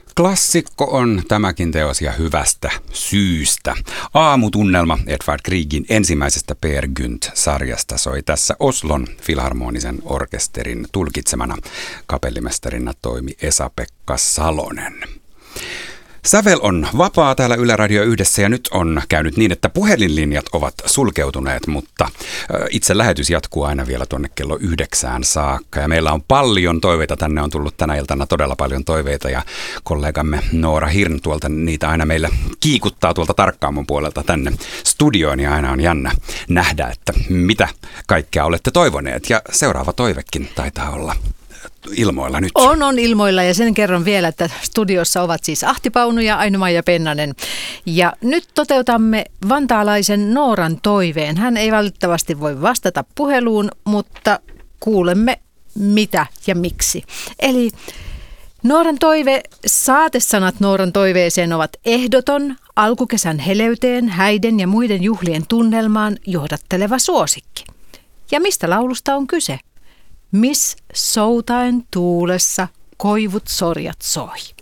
Klassikko on tämäkin teos ja hyvästä syystä. Aamutunnelma Edvard Griegin ensimmäisestä Peer Gynt-sarjasta soi tässä Oslon Filharmonisen orkesterin tulkitsemana. Kapellimestarina toimi Esa-Pekka Salonen. Sävel on vapaa täällä Yle Radio Yhdessä ja nyt on käynyt niin, että puhelinlinjat ovat sulkeutuneet, mutta itse lähetys jatkuu aina vielä tuonne kello 9 saakka. Ja meillä on paljon toiveita, tänne on tullut tänä iltana todella paljon toiveita ja kollegamme Noora Hirn tuolta niitä aina meillä kiikuttaa tuolta Tarkkaamon puolelta tänne studioon ja aina on jännä nähdä, että mitä kaikkea olette toivoneet ja seuraava toivekin taitaa olla ilmoilla nyt. On ilmoilla ja sen kerron vielä, että studiossa ovat siis Ahti Paunu ja Aino-Maija Pennanen. Ja nyt toteutamme vantaalaisen Nooran toiveen. Hän ei valitettavasti voi vastata puheluun, mutta kuulemme mitä ja miksi. Eli Nooran toive, saatesanat Nooran toiveeseen ovat ehdoton, alkukesän heleyteen, häiden ja muiden juhlien tunnelmaan johdatteleva suosikki. Ja mistä laulusta on kyse? Miss soutaen tuulessa koivut sorjat soi.